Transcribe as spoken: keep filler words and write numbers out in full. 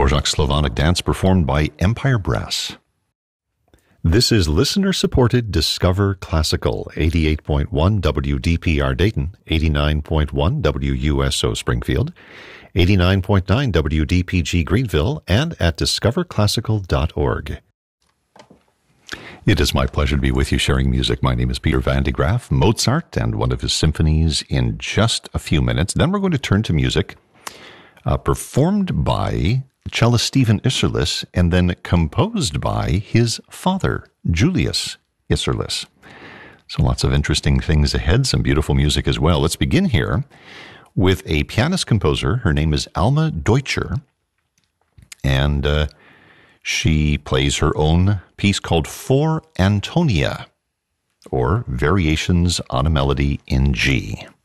Dvorak's Slavonic dance performed by Empire Brass. This is listener-supported Discover Classical, eighty-eight point one W D P R Dayton, eighty-nine point one W U S O Springfield, eighty-nine point nine W D P G Greenville, and at discover classical dot org. It is my pleasure to be with you sharing music. My name is Peter Van de Graaff, Mozart and one of his symphonies in just a few minutes. Then we're going to turn to music uh, performed by cellist Stephen Isserlis and then composed by his father, Julius Isserlis. So lots of interesting things ahead, some beautiful music as well. Let's begin here with a pianist-composer. Her name is Alma Deutscher, and uh, she plays her own piece called For Antonia, or Variations on a Melody in G.